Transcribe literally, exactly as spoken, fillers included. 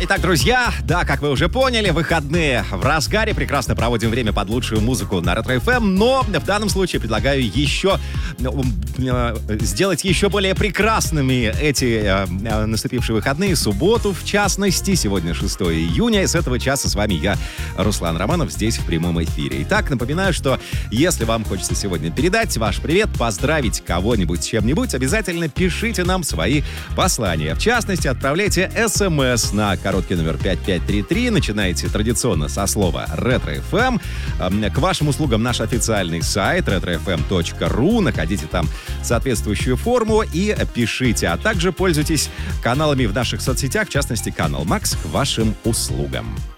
Итак, друзья, да, как вы уже поняли, выходные в разгаре. Прекрасно проводим время под лучшую музыку на Ретро эф эм. Но в данном случае предлагаю еще э, сделать еще более прекрасными эти э, наступившие выходные. Субботу, в частности. Сегодня шестое июня. И с этого часа с вами я, Руслан Романов, здесь в прямом эфире. Итак, напоминаю, что если вам хочется сегодня передать ваш привет, поздравить кого-нибудь с чем-нибудь, обязательно пишите нам свои послания. В частности, отправляйте смс на короткий номер пять пять три три. Начинайте традиционно со слова Ретро эф эм. К вашим услугам наш официальный сайт ретро эф эм точка ру. Находите там соответствующую форму и пишите. А также пользуйтесь каналами в наших соцсетях, в частности, канал Макс, к вашим услугам.